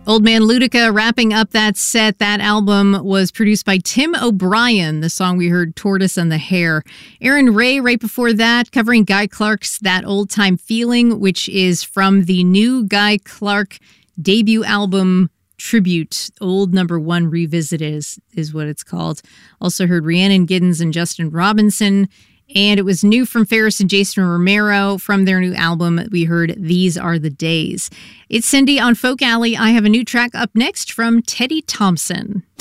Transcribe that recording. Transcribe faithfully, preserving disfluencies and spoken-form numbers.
Old Man Ludica wrapping up that set. That album was produced by Tim O'Brien. The song we heard, Tortoise and the Hare. Aaron Ray right before that, covering Guy Clark's That Old Time Feeling, which is from the new Guy Clark debut album, Tribute. Old Number One Revisited is, is what it's called. Also heard Rhiannon Giddens and Justin Robinson. And it was new from Ferris and Jason Romero. From their new album, we heard These Are the Days. It's Cindy on Folk Alley. I have a new track up next from Teddy Thompson.